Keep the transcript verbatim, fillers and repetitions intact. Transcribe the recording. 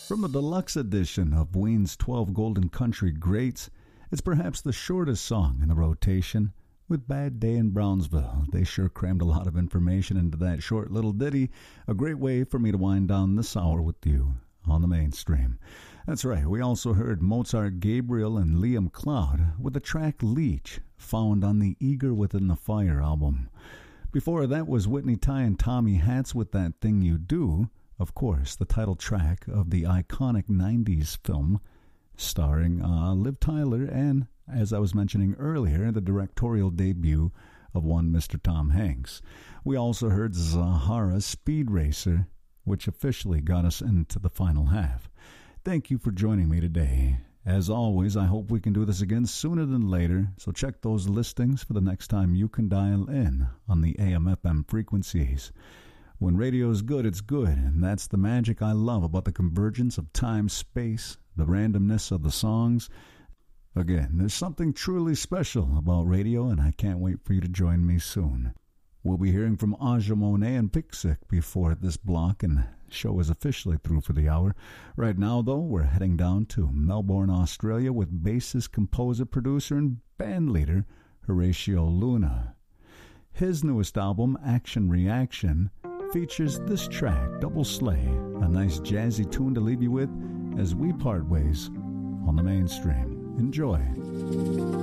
From a deluxe edition of Wayne's twelve Golden Country Greats, it's perhaps the shortest song in the rotation. With Bad Day in Brownsville, they sure crammed a lot of information into that short little ditty, a great way for me to wind down this hour with you on the mainstream. That's right, we also heard Mozart Gabriel and Liam Cloud with the track Leech, found on the Eager Within the Fire album. Before that was Whitney Ty and Tommy Hatz with That Thing You Do, of course, the title track of the iconic nineties film, starring uh, Liv Tyler and, as I was mentioning earlier, the directorial debut of one Mister Tom Hanks. We also heard Zahara Speed Racer, which officially got us into the final half. Thank you for joining me today. As always, I hope we can do this again sooner than later, so check those listings for the next time you can dial in on the A M F M frequencies. When radio's good, it's good, and that's the magic I love about the convergence of time, space, the randomness of the songs. Again, there's something truly special about radio, and I can't wait for you to join me soon. We'll be hearing from Aja Monet and Pixic before this block and show is officially through for the hour. Right now, though, we're heading down to Melbourne, Australia with bassist, composer, producer, and bandleader Horatio Luna. His newest album, Action Reaction, features this track, Double Slay, a nice jazzy tune to leave you with as we part ways on the mainstream. Enjoy.